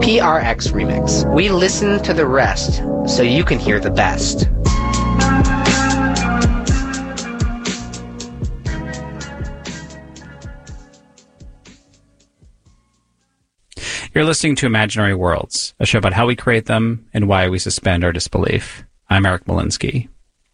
PRX Remix. We listen to the rest so you can hear the best. You're listening to Imaginary Worlds, a show about how we create them and why we suspend our disbelief. I'm Eric Molinsky.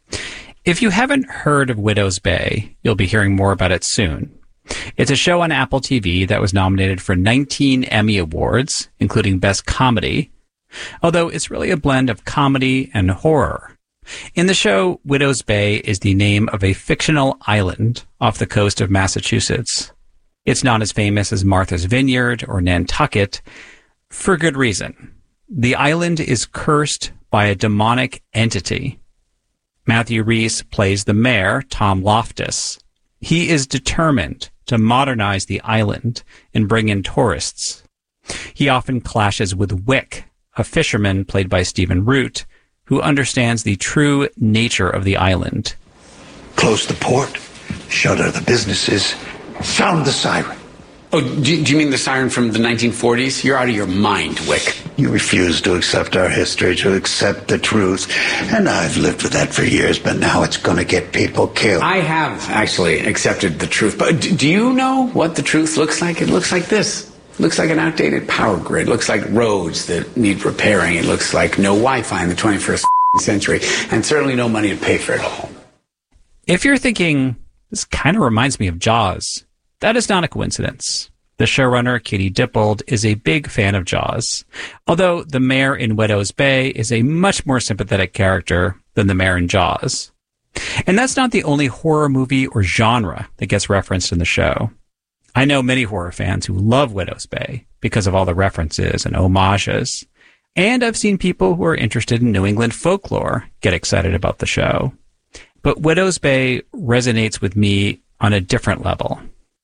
If you haven't heard of Widow's Bay, you'll be hearing more about it soon. It's a show on Apple TV that was nominated for 19 Emmy Awards, including Best Comedy, although it's really a blend of comedy and horror. In the show, Widow's Bay is the name of a fictional island off the coast of Massachusetts. It's not as famous as Martha's Vineyard or Nantucket, for good reason. The island is cursed by a demonic entity. Matthew Rhys plays the mayor, Tom Loftus. He is determined to modernize the island and bring in tourists. He often clashes with Wick, a fisherman played by Stephen Root, who understands the true nature of the island. Close the port, shutter the businesses, sound the siren. Oh, do you mean the siren from the 1940s? You're out of your mind, Wick. You refuse to accept our history, to accept the truth. And I've lived with that for years, but now it's going to get people killed. I have actually accepted the truth. But do you know what the truth looks like? It looks like this. It looks like an outdated power grid. It looks like roads that need repairing. It looks like no Wi-Fi in the 21st century. And certainly no money to pay for it all. If you're thinking, this kind of reminds me of Jaws, that is not a coincidence. The showrunner, Katie Dippold, is a big fan of Jaws, although the mayor in Widow's Bay is a much more sympathetic character than the mayor in Jaws. And that's not the only horror movie or genre that gets referenced in the show. I know many horror fans who love Widow's Bay because of all the references and homages. And I've seen people who are interested in New England folklore get excited about the show. But Widow's Bay resonates with me on a different level.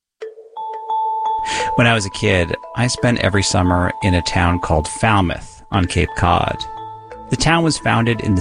When I was a kid, I spent every summer in a town called Falmouth on Cape Cod. The town was founded in the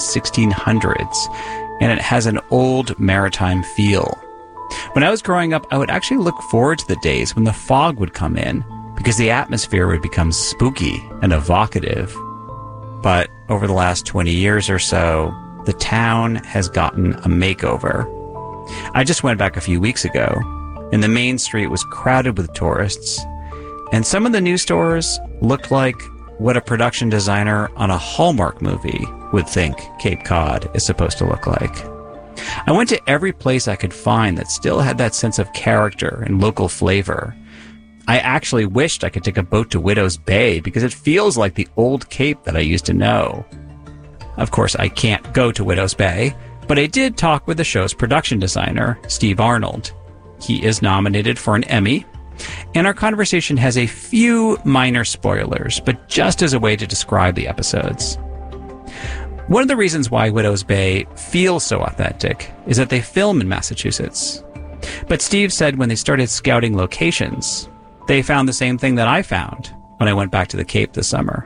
1600s, and it has an old maritime feel. When I was growing up, I would actually look forward to the days when the fog would come in, because the atmosphere would become spooky and evocative. But over the last 20 years or so, the town has gotten a makeover. I just went back a few weeks ago, and the main street was crowded with tourists, and some of the new stores looked like what a production designer on a Hallmark movie would think Cape Cod is supposed to look like. I went to every place I could find that still had that sense of character and local flavor. I actually wished I could take a boat to Widow's Bay because it feels like the old Cape that I used to know. Of course, I can't go to Widow's Bay, but I did talk with the show's production designer, Steve Arnold. He is nominated for an Emmy, and our conversation has a few minor spoilers, but just as a way to describe the episodes. One of the reasons why Widow's Bay feels so authentic is that they film in Massachusetts. But Steve said when they started scouting locations, they found the same thing that I found when I went back to the Cape this summer.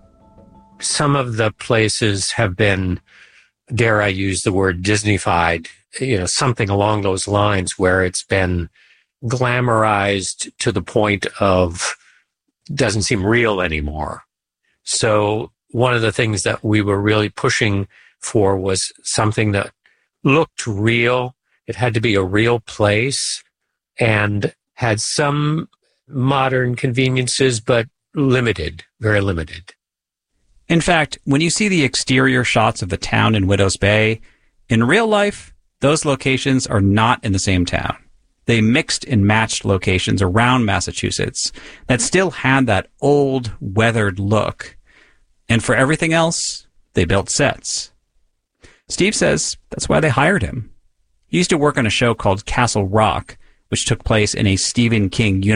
Some of the places have been, dare I use the word, Disneyfied, something along those lines, where it's been glamorized to the point of doesn't seem real anymore. So one of the things that we were really pushing for was something that looked real. It had to be a real place and had some modern conveniences, but limited, very limited. In fact, when you see the exterior shots of the town in Widow's Bay, in real life, those locations are not in the same town. They mixed and matched locations around Massachusetts that still had that old, weathered look. And for everything else, they built sets. Steve says that's why they hired him. He used to work on a show called Castle Rock, which took place in a Stephen King universe.